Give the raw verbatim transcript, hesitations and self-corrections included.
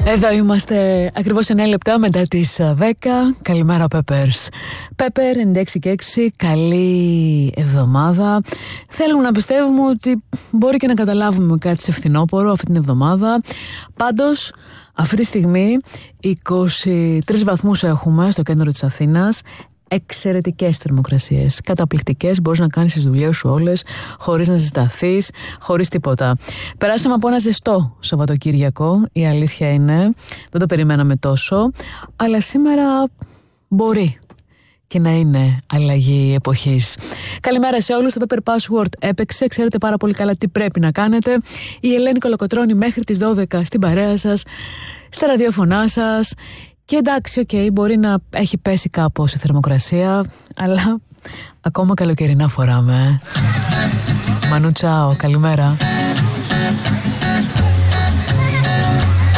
Εδώ είμαστε ακριβώς εννέα λεπτά μετά τις δέκα. Καλημέρα Peppers. Pepper ενενήντα έξι και έξι. Καλή εβδομάδα. Θέλουμε να πιστεύουμε ότι μπορεί και να καταλάβουμε κάτι σε φθινόπωρο αυτή την εβδομάδα. Πάντως αυτή τη στιγμή είκοσι τρεις βαθμούς έχουμε στο κέντρο της Αθήνας. Εξαιρετικές θερμοκρασίες, καταπληκτικές, μπορείς να κάνεις τις δουλειές σου όλες χωρίς να ζεσταθείς, χωρίς τίποτα. Περάσαμε από ένα ζεστό Σαββατοκύριακο, η αλήθεια είναι, δεν το περιμέναμε τόσο, αλλά σήμερα μπορεί και να είναι αλλαγή εποχής. Καλημέρα σε όλους, το Pepper Password έπαιξε, ξέρετε πάρα πολύ καλά τι πρέπει να κάνετε. Η Ελένη Κολοκοτρώνη μέχρι τις δώδεκα στην παρέα σας, στα ραδιοφωνά σας. Και εντάξει, οκ, okay, μπορεί να έχει πέσει κάπως η θερμοκρασία, αλλά ακόμα καλοκαιρινά φοράμε. Μανού τσάο, καλημέρα.